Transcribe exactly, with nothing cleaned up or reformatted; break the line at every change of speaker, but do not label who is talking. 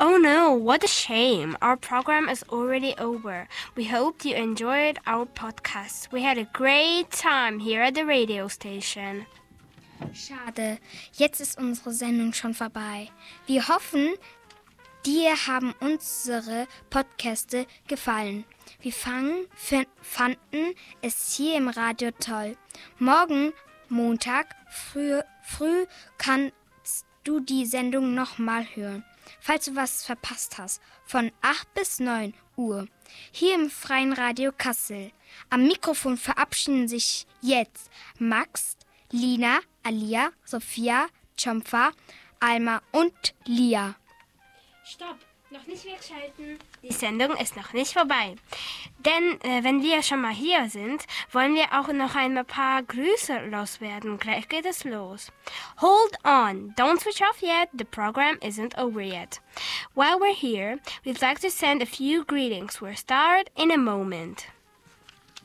Oh no, what a shame. Our program is already over. We hope you enjoyed our podcast. We had a great time here at the radio station.
Schade, jetzt ist unsere Sendung schon vorbei. Wir hoffen, dir haben unsere Podcaste gefallen. Wir fangen, f- fanden es hier im Radio toll. Morgen, Montag, früh, früh kannst du die Sendung nochmal hören, falls du was verpasst hast, von acht bis neun Uhr, hier im Freien Radio Kassel. Am Mikrofon verabschieden sich jetzt Max, Lina, Alia, Sophia, Chomfa, Alma und Lia.
Stopp, noch nicht wegschalten. Die Sendung ist noch nicht vorbei. Denn äh, wenn wir schon mal hier sind, wollen wir auch noch ein paar Grüße loswerden. Gleich geht es los. Hold on, don't switch off yet. The program isn't over yet. While we're here, we'd like to send a few greetings. We'll start in a moment.